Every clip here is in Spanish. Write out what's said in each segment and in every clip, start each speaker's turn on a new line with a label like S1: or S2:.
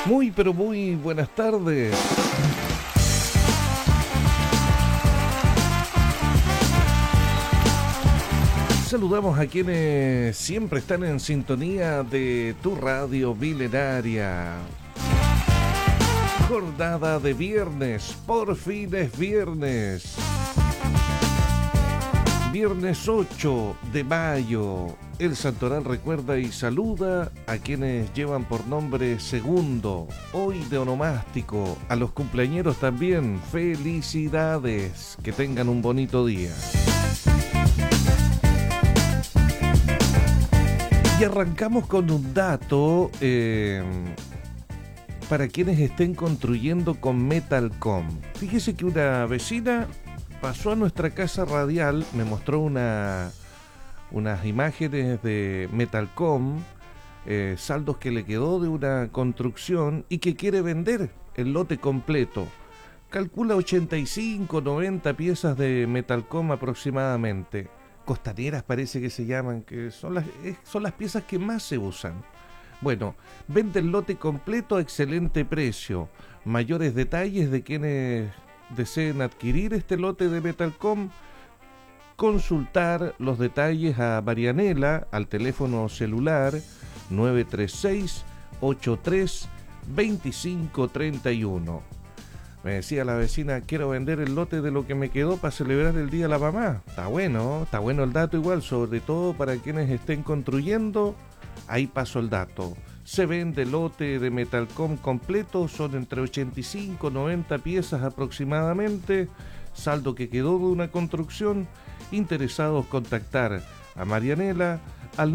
S1: Muy, pero muy buenas tardes. Saludamos a quienes siempre están en sintonía de tu radio milenaria. Jornada de viernes, por fin es viernes. Viernes 8 de mayo. El Santoral recuerda y saluda a quienes llevan por nombre segundo, hoy de onomástico, a los cumpleañeros también. Felicidades, que tengan un bonito día. Y arrancamos con un dato para quienes estén construyendo con Metalcom. Fíjese que una vecina pasó a nuestra casa radial, me mostró unas imágenes de Metalcom, saldos que le quedó de una construcción y que quiere vender el lote completo. Calcula 85, 90 piezas de Metalcom aproximadamente. Costaneras parece que se llaman, que son las piezas que más se usan. Bueno, vende el lote completo a excelente precio. Mayores detalles de quienes deseen adquirir este lote de Metalcom, consultar los detalles a Marianela al teléfono celular 936-83-2531. Me decía la vecina, quiero vender el lote de lo que me quedó para celebrar el Día de la Mamá. Está bueno el dato igual, sobre todo para quienes estén construyendo. Ahí paso el dato. Se vende lote de Metalcom completo, son entre 85 y 90 piezas aproximadamente, saldo que quedó de una construcción. Interesados contactar a Marianela al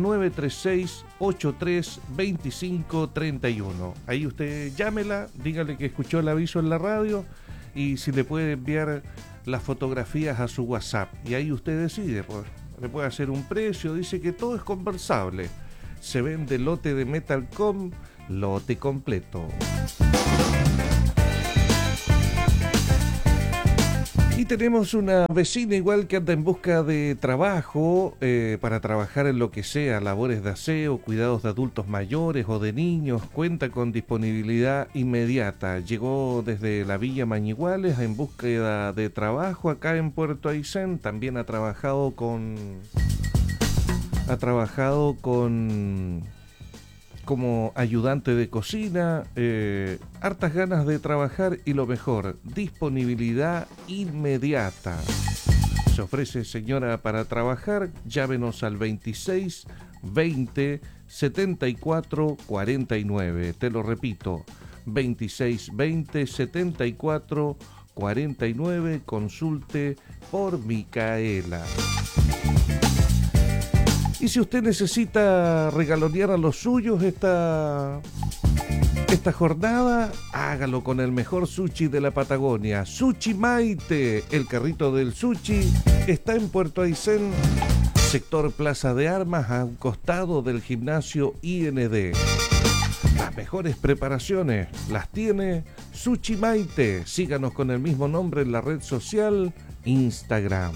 S1: 936-83-2531. Ahí usted llámela, dígale que escuchó el aviso en la radio y si le puede enviar las fotografías a su WhatsApp. Y ahí usted decide, pues, le puede hacer un precio, dice que todo es conversable. Se vende lote de Metalcom, lote completo. Y tenemos una vecina igual que anda en busca de trabajo para trabajar en lo que sea, labores de aseo, cuidados de adultos mayores o de niños. Cuenta con disponibilidad inmediata. Llegó desde la Villa Mañiguales en búsqueda de trabajo acá en Puerto Aysén. También ha trabajado como ayudante de cocina, hartas ganas de trabajar y lo mejor, disponibilidad inmediata. Se ofrece, señora, para trabajar, llámenos al 26 20 74 49. Te lo repito, 26 20 74 49. Consulte por Micaela. Y si usted necesita regalonear a los suyos esta jornada, hágalo con el mejor sushi de la Patagonia. Sushi Maite, el carrito del sushi, está en Puerto Aysén, sector Plaza de Armas, a un costado del gimnasio IND. Las mejores preparaciones las tiene Sushi Maite. Síganos con el mismo nombre en la red social Instagram.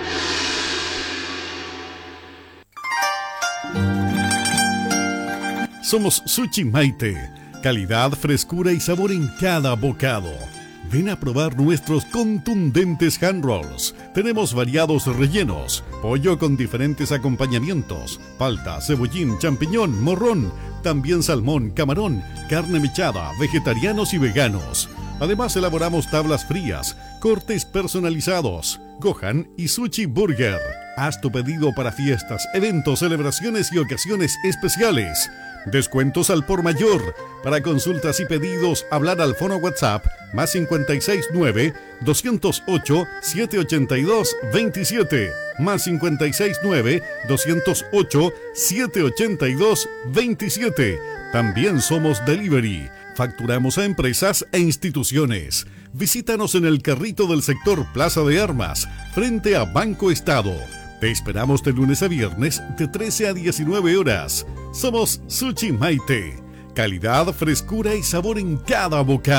S2: Somos Sushi Maite, calidad, frescura y sabor en cada bocado. Ven a probar nuestros contundentes hand rolls. Tenemos variados rellenos, pollo con diferentes acompañamientos, palta, cebollín, champiñón, morrón, también salmón, camarón, carne mechada, vegetarianos y veganos. Además elaboramos tablas frías, cortes personalizados, Gohan y Sushi Burger. Haz tu pedido para fiestas, eventos, celebraciones y ocasiones especiales. Descuentos al por mayor. Para consultas y pedidos, hablar al fono WhatsApp más 569-208-782-27. Más 569-208-782-27. También somos delivery. Facturamos a empresas e instituciones. Visítanos en el carrito del sector Plaza de Armas, frente a Banco Estado. Te esperamos de lunes a viernes de 13 a 19 horas. Somos Sushi Maite. Calidad, frescura y sabor en cada bocado.